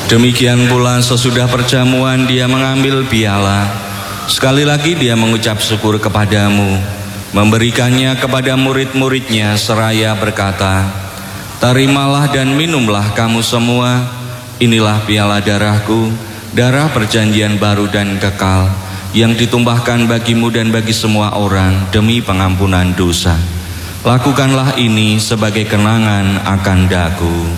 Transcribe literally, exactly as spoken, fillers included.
Demikian pula sesudah perjamuan dia mengambil piala. Sekali lagi dia mengucap syukur kepadamu, memberikannya kepada murid-muridnya seraya berkata, "Terimalah dan minumlah kamu semua, inilah piala darahku, darah perjanjian baru dan kekal, yang ditumpahkan bagimu dan bagi semua orang demi pengampunan dosa. Lakukanlah ini sebagai kenangan akan daku."